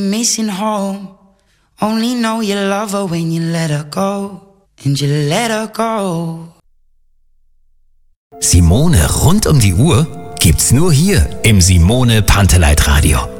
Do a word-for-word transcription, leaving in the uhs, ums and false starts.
Missing home. Only know you love her when you let her go. And you let her go. Simone rund um die Uhr gibt's nur hier im Simone Panteleit Radio.